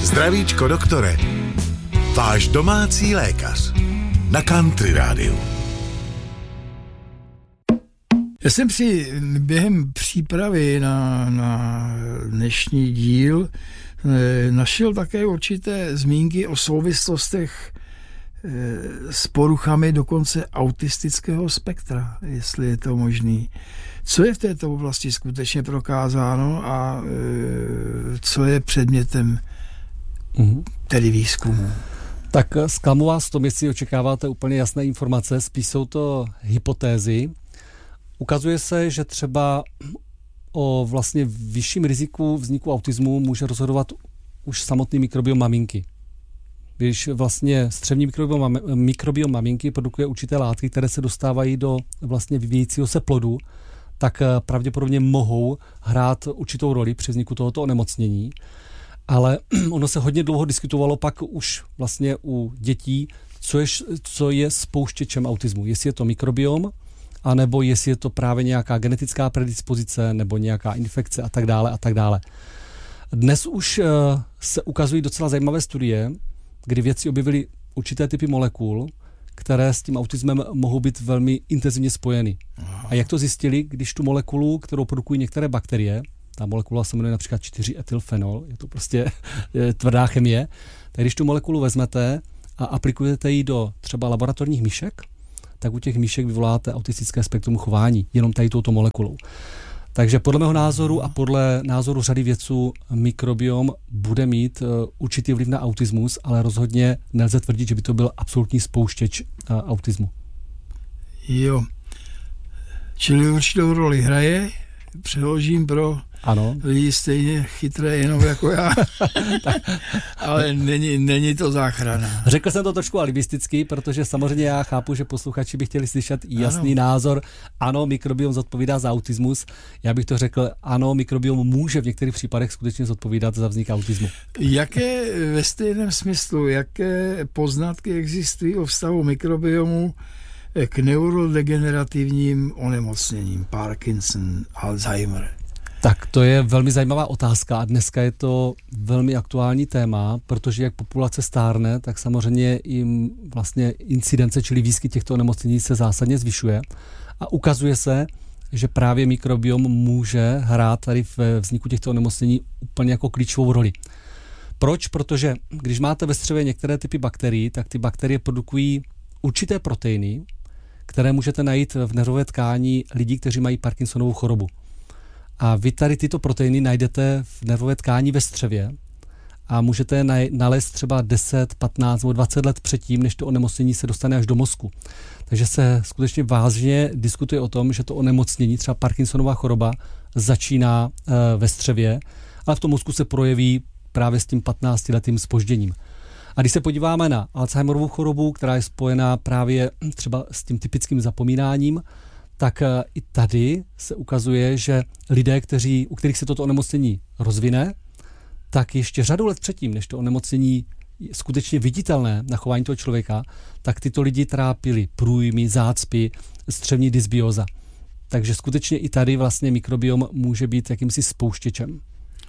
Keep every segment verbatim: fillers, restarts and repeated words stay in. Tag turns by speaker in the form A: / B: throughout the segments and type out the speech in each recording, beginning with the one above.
A: Zdravíčko, doktore. Váš domácí lékař. Na Country rádiu.
B: Já jsem si během přípravy na, na dnešní díl našel také určité zmínky o souvislostech s poruchami dokonce autistického spektra, jestli je to možný. Co je v této oblasti skutečně prokázáno a co je předmětem mm-hmm. tedy výzkumu?
C: Tak zklamu vás v tom, jestli očekáváte úplně jasné informace, spíš jsou to hypotézy. Ukazuje se, že třeba o vlastně vyšším riziku vzniku autismu může rozhodovat už samotný mikrobiom maminky. Když vlastně střevní mikrobiom, mikrobiom maminky produkuje určité látky, které se dostávají do vlastně vyvíjejícího se plodu, tak pravděpodobně mohou hrát určitou roli při vzniku tohoto onemocnění. Ale ono se hodně dlouho diskutovalo pak už vlastně u dětí, co je, co je spouštěčem autismu. Jestli je to mikrobiom, anebo jestli je to právě nějaká genetická predispozice nebo nějaká infekce a tak dále a tak dále. Dnes už uh, se ukazují docela zajímavé studie, kdy vědci objevili určité typy molekul, které s tím autismem mohou být velmi intenzivně spojeny. A jak to zjistili, když tu molekulu, kterou produkují některé bakterie, ta molekula se jmenuje například čtyři etylfenol, je to prostě tvrdá chemie, tak když tu molekulu vezmete a aplikujete ji do třeba laboratorních myšek, tak u těch myšek vyvoláte autistické spektrum chování, jenom tady touto molekulou. Takže podle mého názoru a podle názoru řady vědců mikrobiom bude mít uh, určitý vliv na autismus, ale rozhodně nelze tvrdit, že by to byl absolutní spouštěč uh, autismu.
B: Jo. Čili určitou roli hraje, přeložím pro
C: ano.
B: lidi stejně chytré jenom jako já, ale není, není to záchrana.
C: Řekl jsem to trošku alibisticky, protože samozřejmě já chápu, že posluchači by chtěli slyšet jasný ano. názor. Ano, mikrobiom zodpovídá za autismus. Já bych to řekl, ano, mikrobiom může v některých případech skutečně zodpovídat za vznik autismu.
B: Jaké ve stejném smyslu, jaké poznatky existují o vztahu mikrobiomu k neurodegenerativním onemocněním, Parkinson, Alzheimer?
C: Tak to je velmi zajímavá otázka a dneska je to velmi aktuální téma, protože jak populace stárne, tak samozřejmě jim vlastně incidence, čili výskyt těchto onemocnění se zásadně zvyšuje a ukazuje se, že právě mikrobiom může hrát tady v vzniku těchto onemocnění úplně jako klíčovou roli. Proč? Protože když máte ve střevě některé typy bakterií, tak ty bakterie produkují určité proteiny, které můžete najít v nervové tkání lidí, kteří mají Parkinsonovu chorobu. A vy tady tyto proteiny najdete v nervové tkání ve střevě a můžete je nalézt třeba deset, patnáct nebo dvacet let předtím, než to onemocnění se dostane až do mozku. Takže se skutečně vážně diskutuje o tom, že to onemocnění, třeba Parkinsonova choroba, začíná e, ve střevě, ale v tom mozku se projeví právě s tím patnáctiletým zpožděním. A když se podíváme na Alzheimerovu chorobu, která je spojená právě třeba s tím typickým zapomínáním, tak i tady se ukazuje, že lidé, kteří, u kterých se toto onemocnění rozvine, tak ještě řadu let předtím, než to onemocnění je skutečně viditelné na chování toho člověka, tak tyto lidi trápili průjmy, zácpy, střevní dysbióza. Takže skutečně i tady vlastně mikrobiom může být jakýmsi spouštěčem.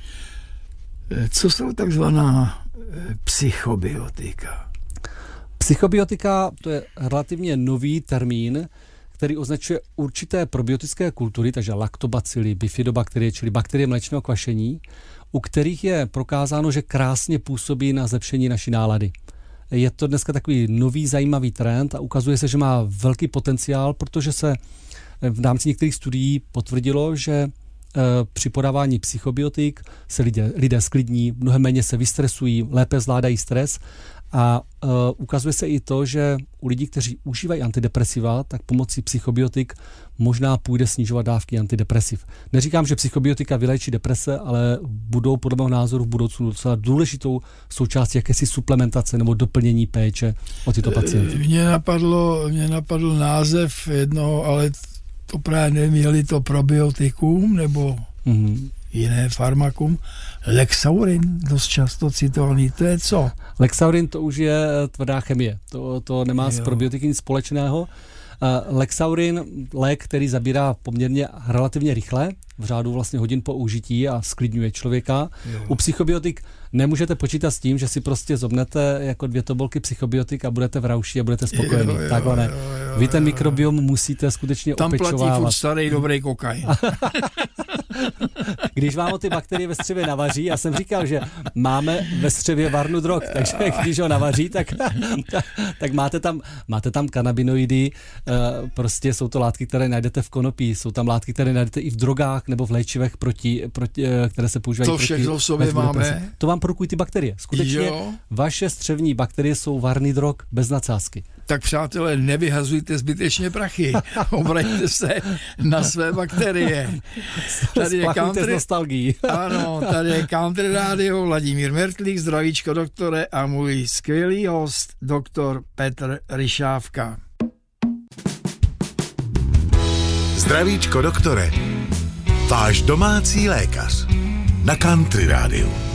B: Co jsou takzvaná psychobiotika?
C: Psychobiotika to je relativně nový termín, který označuje určité probiotické kultury, takže laktobacily, bifidobakterie, čili bakterie mléčného kvašení, u kterých je prokázáno, že krásně působí na zlepšení naší nálady. Je to dneska takový nový zajímavý trend a ukazuje se, že má velký potenciál, protože se v rámci některých studií potvrdilo, že při podávání psychobiotik se lidé, lidé sklidní, mnohem méně se vystresují, lépe zvládají stres a uh, ukazuje se i to, že u lidí, kteří užívají antidepresiva, tak pomocí psychobiotik možná půjde snižovat dávky antidepresiv. Neříkám, že psychobiotika vyléčí deprese, ale budou podle mého názoru v budoucnu docela důležitou součástí jakési suplementace nebo doplnění péče o tyto pacienty.
B: Mně napadlo, mě napadl název jednoho, ale to právě nevím, je-li to probiotikum nebo mm-hmm. jiné farmakum. Lexaurin, dost často citovaný, to je co?
C: Lexaurin to už je tvrdá chemie, to, to nemá jo. s probiotiky nic společného. Lexaurin, lék, který zabírá poměrně relativně rychle, v řádu vlastně hodin po užití a sklidňuje člověka. Jo. U psychobiotik nemůžete počítat s tím, že si prostě zobnete jako dvě tobolky psychobiotik a budete v rauši a budete spokojení. Jo, jo, Takhle ne. Jo, jo, Vy ten mikrobiom musíte skutečně
B: tam
C: opečovávat.
B: Tam platí furt starý dobrý kokain.
C: Když vám o ty bakterie ve střevě navaří, já jsem říkal, že máme ve střevě varnu drog, takže když ho navaří, tak, tak, tak máte, tam, máte tam kanabinoidy, prostě jsou to látky, které najdete v konopí, jsou tam látky, které najdete i v drogách nebo v léčivech, proti, proti, které se používají
B: to
C: proti...
B: To všechno v sobě máme.
C: To vám produkují ty bakterie. Skutečně jo. Vaše střevní bakterie jsou varný drog bez nadsázky.
B: Tak přátelé, nevyhazujte zbytečně prachy. Obraťte se na své bakterie.
C: Tady je country... nostalgií.
B: Ano, tady je Country Radio, Vladimír Mertlík, zdravíčko doktore a můj skvělý host, doktor Petr Ryšávka.
A: Zdravíčko doktore, váš domácí lékař na Country Rádiu.